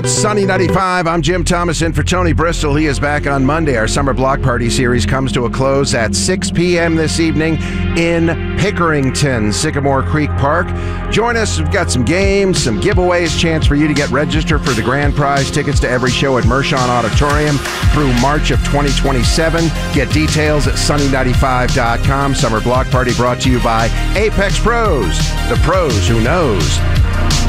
Sunny 95, I'm Jim Thomas in for Tony Bristol. He is back on Monday. Our summer block party series comes to a close at 6 p.m. this evening in Pickerington, Sycamore Creek Park. Join us. We've got some games, some giveaways, chance for you to get registered for the grand prize tickets to every show at Mershon Auditorium through March of 2027. Get details at sunny95.com. Summer block party brought to you by Apex Pros, the pros who knows.